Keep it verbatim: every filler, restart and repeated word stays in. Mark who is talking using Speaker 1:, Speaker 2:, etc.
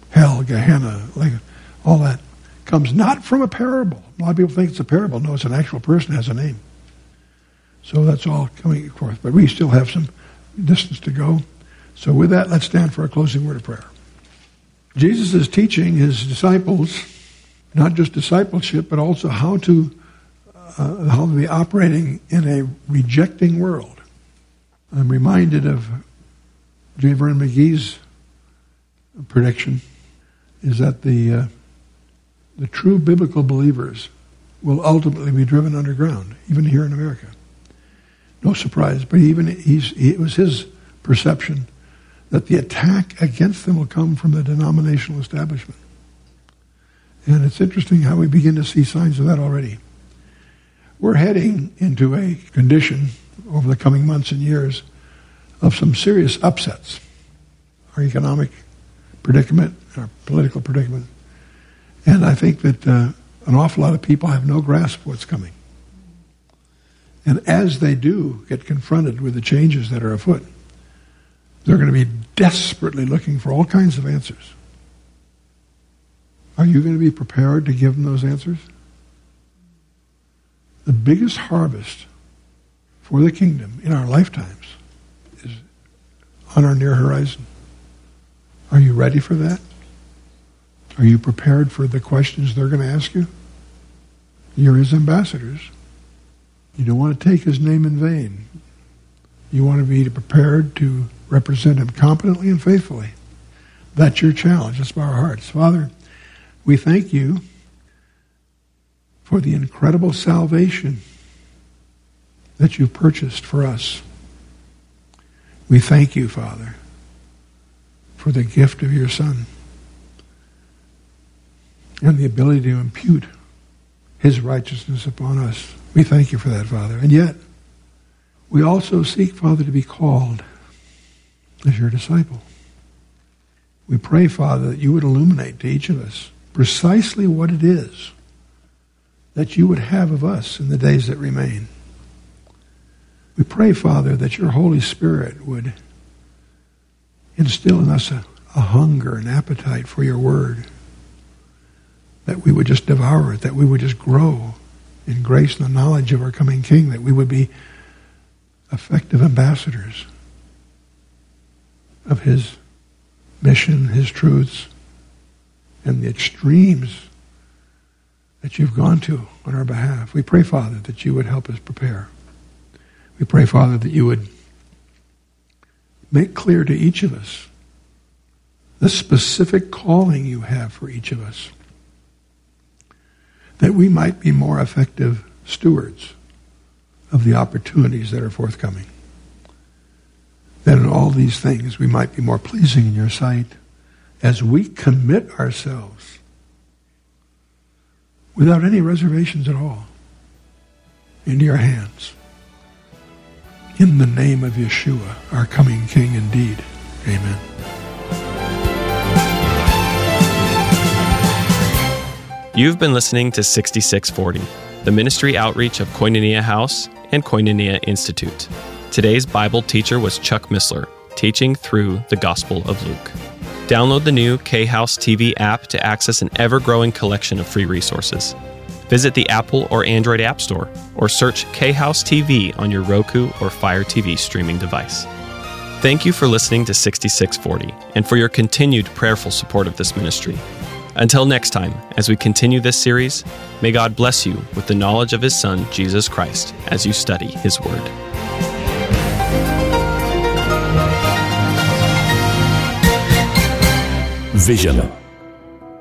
Speaker 1: hell, Gehenna, like all that comes not from a parable. A lot of people think it's a parable. No, it's an actual person has a name. So that's all coming forth. But we still have some distance to go. So with that, let's stand for a closing word of prayer. Jesus is teaching his disciples, not just discipleship, but also how to uh, how to be operating in a rejecting world. I'm reminded of J. Vernon McGee's prediction is that the uh, the true biblical believers will ultimately be driven underground, even here in America. No surprise, but even he's, it was his perception that the attack against them will come from the denominational establishment. And it's interesting how we begin to see signs of that already. We're heading into a condition over the coming months and years of some serious upsets. Our economic predicament, our political predicament. And I think that uh, an awful lot of people have no grasp of what's coming. And as they do get confronted with the changes that are afoot, they're going to be desperately looking for all kinds of answers. Are you going to be prepared to give them those answers? The biggest harvest for the kingdom in our lifetimes is on our near horizon. Are you ready for that? Are you prepared for the questions they're going to ask you? You're his ambassadors. You don't want to take his name in vain. You want to be prepared to represent him competently and faithfully. That's your challenge. That's our hearts. Father, we thank you for the incredible salvation that you've purchased for us. We thank you, Father, for the gift of your Son and the ability to impute his righteousness upon us. We thank you for that, Father. And yet, we also seek, Father, to be called as your disciple. We pray, Father, that you would illuminate to each of us precisely what it is that you would have of us in the days that remain. We pray, Father, that your Holy Spirit would instill in us a, a hunger and appetite for your word, that we would just devour it, that we would just grow in grace and the knowledge of our coming King, that we would be effective ambassadors of his mission, his truths, and the extremes that you've gone to on our behalf. We pray, Father, that you would help us prepare. We pray, Father, that you would make clear to each of us the specific calling you have for each of us, that we might be more effective stewards of the opportunities that are forthcoming. That in all these things we might be more pleasing in your sight as we commit ourselves without any reservations at all into your hands. In the name of Yeshua, our coming King indeed. Amen.
Speaker 2: You've been listening to sixty-six forty, the ministry outreach of Koinonia House and Koinonia Institute. Today's Bible teacher was Chuck Missler, teaching through the Gospel of Luke. Download the new K-House T V app to access an ever-growing collection of free resources. Visit the Apple or Android App Store, or search K-House T V on your Roku or Fire T V streaming device. Thank you for listening to sixty-six forty, and for your continued prayerful support of this ministry. Until next time, as we continue this series, may God bless you with the knowledge of his Son, Jesus Christ, as you study his word.
Speaker 3: Vision.